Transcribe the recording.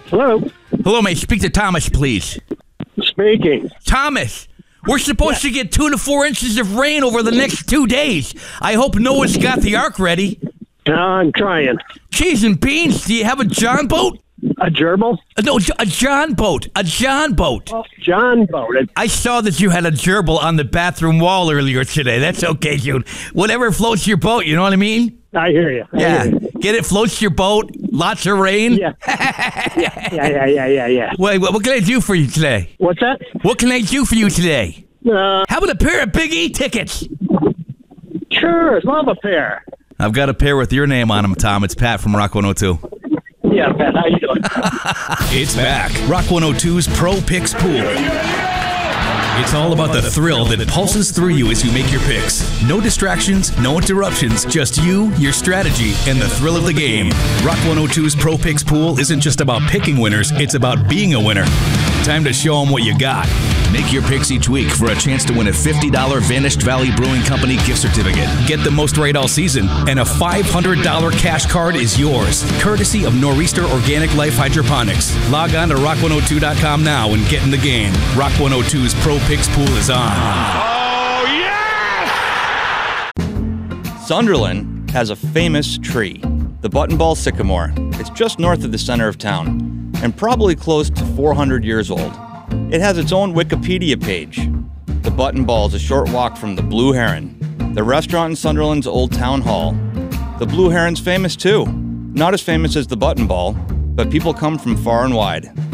Hello? Hello, may I speak to Thomas, please? Speaking. Thomas, we're supposed to get 2 to 4 inches of rain over the next 2 days. I hope Noah's got the ark ready. I'm trying. Cheese and beans, do you have a John boat? A gerbil? No, a John boat. A John boat. Oh, John boat. I saw that you had a gerbil on the bathroom wall earlier today. That's okay, dude. Whatever floats your boat, you know what I mean? I hear you. Yeah. Get it, floats your boat, lots of rain. Yeah. Yeah. Wait, what can I do for you today? What's that? What can I do for you today? How about a pair of Big E tickets? Sure, love a pair. I've got a pair with your name on them, Tom. It's Pat from Rock 102. Yeah, Pat, how you doing? It's back. Rock 102's Pro Picks Pool. It's all about the thrill that pulses through you as you make your picks. No distractions, no interruptions, just you, your strategy, and the thrill of the game. Rock 102's Pro Picks Pool isn't just about picking winners, it's about being a winner. Time to show them what you got. Make your picks each week for a chance to win a $50 Vanished Valley Brewing Company gift certificate. Get the most right all season, and a $500 cash card is yours, courtesy of Nor'easter Organic Life Hydroponics. Log on to rock102.com now and get in the game. Rock 102's Pro Picks Pool is on. Oh, yes! Sunderland has a famous tree, the Buttonball Sycamore. It's just north of the center of town, and probably close to 400 years old. It has its own Wikipedia page. The Buttonball is a short walk from the Blue Heron, the restaurant in Sunderland's old town hall. The Blue Heron's famous too. Not as famous as the Buttonball, but people come from far and wide.